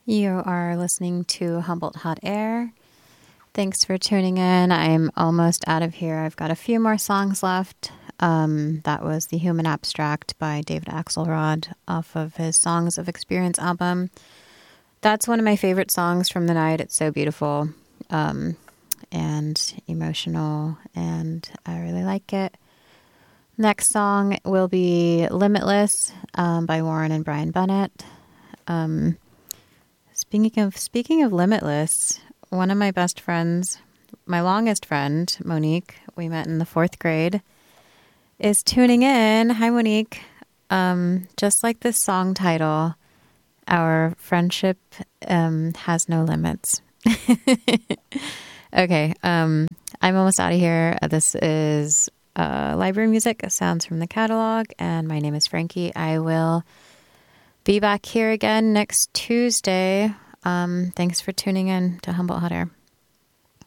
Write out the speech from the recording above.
You are listening to Humboldt Hot Air. Thanks for tuning in. I'm almost out of here. I've got a few more songs left. That was The Human Abstract by David Axelrod off of his Songs of Experience album. That's one of my favorite songs from the night. It's so beautiful and emotional, and I really like it. Next song will be Limitless by Warren and Brian Bennett. Speaking of Limitless, one of my best friends, my longest friend, Monique, we met in the 4th grade, is tuning in. Hi, Monique. Just like this song title, our friendship has no limits. Okay, I'm almost out of here. This is library music, sounds from the catalog, and my name is Frankie. I will be back here again next Tuesday. Thanks for tuning in to Humboldt Hot Air.